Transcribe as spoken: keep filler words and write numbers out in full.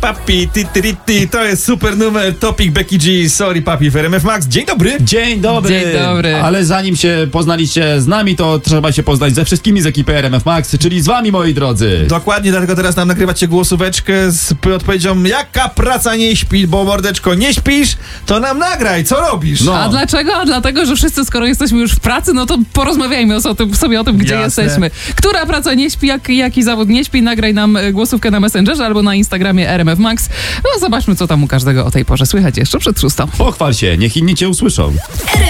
Papi, ti, ti, ti, ti, to jest super numer, Topic, Becky G, Sorry Papi w R M F Max. Dzień dobry. Dzień dobry. Dzień dobry. Ale zanim się poznaliście z nami, to trzeba się poznać ze wszystkimi z ekipy R M F Max, czyli z wami, moi drodzy. Dokładnie, dlatego teraz nam nagrywacie głosóweczkę z odpowiedzią, jaka praca nie śpi, bo mordeczko, nie śpisz, to nam nagraj, co robisz? No. A dlaczego? A dlatego, że wszyscy, skoro jesteśmy już w pracy, no to porozmawiajmy o tym, sobie o tym, gdzie Jasne. jesteśmy. Która praca nie śpi, jak, jaki zawód nie śpi? Nagraj nam e, głosówkę na Messengerze albo na Instagramie R M F Max. No zobaczmy, co tam u każdego o tej porze słychać jeszcze przed szóstą. Pochwal się, niech inni cię usłyszą. R